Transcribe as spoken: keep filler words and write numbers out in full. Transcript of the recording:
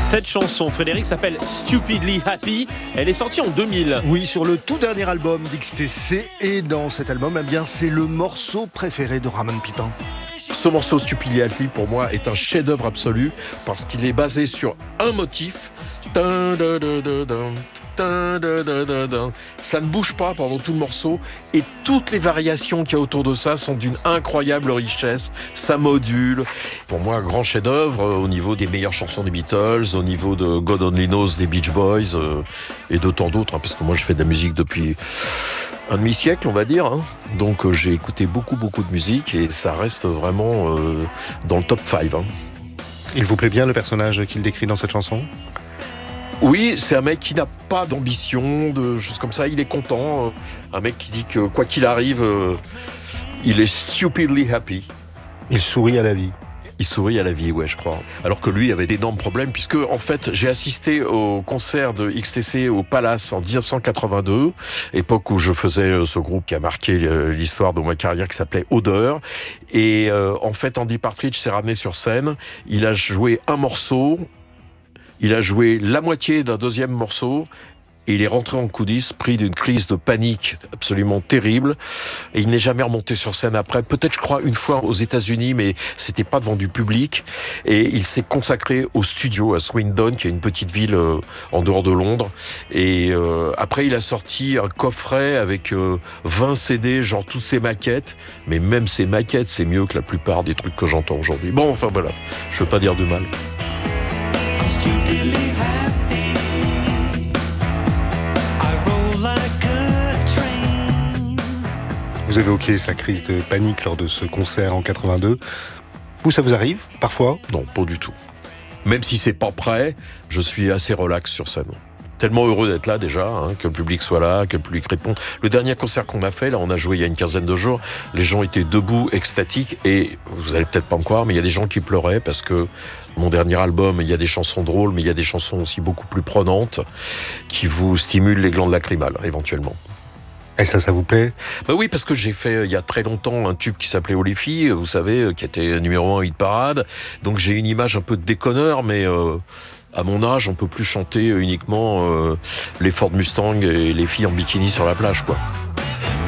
Cette chanson, Frédéric, s'appelle Stupidly Happy. Elle est sortie en deux mille. Oui, sur le tout dernier album d'X T C. Et dans cet album, eh bien, c'est le morceau préféré de Ramon Pipin. Ce morceau Stupidly Happy, pour moi, est un chef-d'œuvre absolu parce qu'il est basé sur un motif. Ça ne bouge pas pendant tout le morceau et toutes les variations qu'il y a autour de ça sont d'une incroyable richesse. Ça module. Pour moi, un grand chef-d'œuvre au niveau des meilleures chansons des Beatles, au niveau de God Only Knows des Beach Boys euh, et de tant d'autres, hein, parce que moi, je fais de la musique depuis un demi-siècle, on va dire. Hein. Donc, euh, j'ai écouté beaucoup, beaucoup de musique et ça reste vraiment euh, dans le top cinq. Hein. Il vous plaît bien le personnage qu'il décrit dans cette chanson ? Oui, c'est un mec qui n'a pas d'ambition, de choses comme ça. Il est content. Un mec qui dit que quoi qu'il arrive, euh, il est stupidly happy. Il sourit à la vie. Il sourit à la vie, ouais, je crois. Alors que lui avait d'énormes problèmes, puisque, en fait, j'ai assisté au concert de X T C au Palace en dix-neuf cent quatre-vingt-deux, époque où je faisais ce groupe qui a marqué l'histoire de ma carrière, qui s'appelait Odeur. Et euh, en fait, Andy Partridge s'est ramené sur scène. Il a joué un morceau. Il a joué la moitié d'un deuxième morceau et il est rentré en coulisses, pris d'une crise de panique absolument terrible. Et il n'est jamais remonté sur scène après. Peut-être, je crois, une fois aux États-Unis, mais c'était pas devant du public. Et il s'est consacré au studio à Swindon, qui est une petite ville euh, en dehors de Londres. Et euh, après, il a sorti un coffret avec euh, vingt C D, genre toutes ses maquettes. Mais même ces maquettes, c'est mieux que la plupart des trucs que j'entends aujourd'hui. Bon, enfin voilà, je veux pas dire de mal. Vous évoquez sa crise de panique lors de ce concert en quatre-vingt-deux. Vous, ça vous arrive, parfois ? Non, pas du tout. Même si c'est pas prêt, je suis assez relax sur scène. Tellement heureux d'être là déjà, hein, que le public soit là, que le public réponde. Le dernier concert qu'on a fait, là, on a joué il y a une quinzaine de jours, les gens étaient debout, extatiques, et vous allez peut-être pas me croire, mais il y a des gens qui pleuraient parce que mon dernier album, il y a des chansons drôles, mais il y a des chansons aussi beaucoup plus prenantes qui vous stimulent les glandes lacrymales, éventuellement. Et ça, ça vous plaît ? Bah oui, parce que j'ai fait il y a très longtemps un tube qui s'appelait Oh les filles, vous savez, qui était numéro un hit parade. Donc j'ai une image un peu de déconneur, mais euh, à mon âge, on peut plus chanter uniquement euh, les Ford Mustang et les filles en bikini sur la plage, quoi.